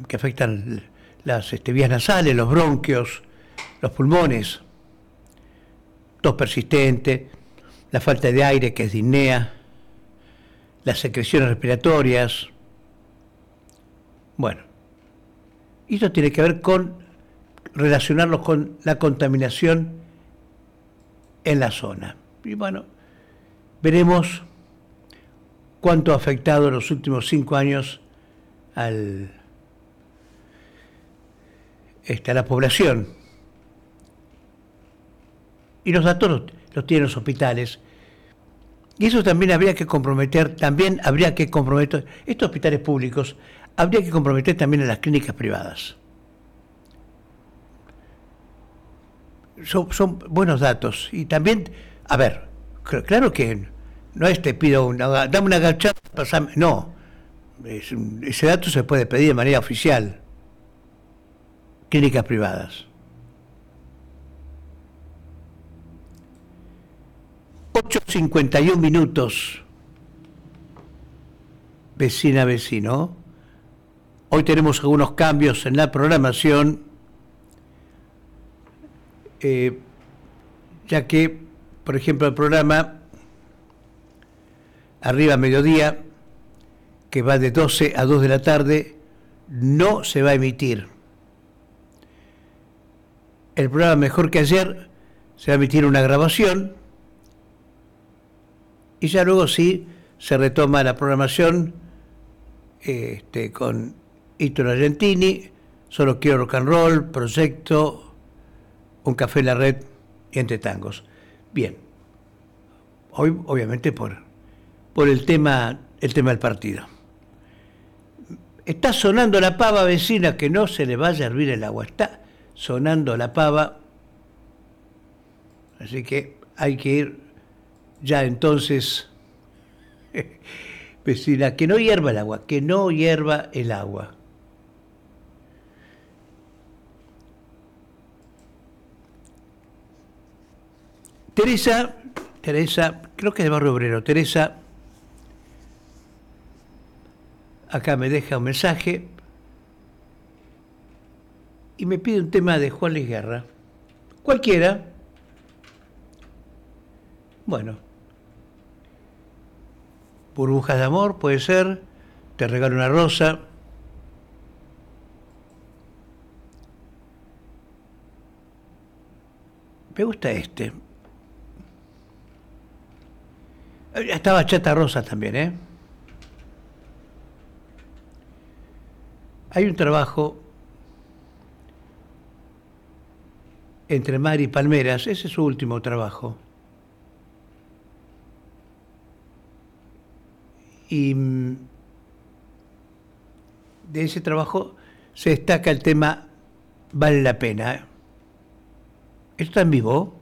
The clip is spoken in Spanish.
que afectan las vías nasales, los bronquios, los pulmones, tos persistente, la falta de aire, que es disnea, las secreciones respiratorias. Bueno, y esto tiene que ver con relacionarlos con la contaminación en la zona. Y bueno, veremos cuánto ha afectado en los últimos 5 años a la población. Y los datos los tienen los hospitales. Y eso también habría que comprometer, estos hospitales públicos, habría que comprometer también a las clínicas privadas. Son buenos datos. Y también, a ver, claro que no es te pido dame una agachada, pasame, no. Ese dato se puede pedir de manera oficial. Clínicas privadas. 8:51. Vecina, vecino. Hoy tenemos algunos cambios en la programación, ya que, por ejemplo, el programa Arriba Mediodía, que va de 12 a 2 de la tarde, no se va a emitir. El programa Mejor que Ayer se va a emitir una grabación y ya luego sí se retoma la programación con Héctor Argentini, Solo Quiero Rock and Roll, Proyecto, Un Café en la Red y Entre Tangos. Bien, hoy obviamente por el tema del partido. Está sonando la pava, vecina, que no se le vaya a hervir el agua. Está sonando la pava, así que hay que ir ya entonces, vecina, que no hierva el agua, que no hierva el agua. Teresa, creo que es de Barrio Obrero. Teresa, acá me deja un mensaje y me pide un tema de Juan Luis Guerra. Cualquiera. Bueno. Burbujas de amor, puede ser. Te regalo una rosa. Me gusta este. Estaba Chata Rosa también, ¿eh? Hay un trabajo entre mar y palmeras, ese es su último trabajo. Y de ese trabajo se destaca el tema Vale la Pena. ¿Esto está en vivo?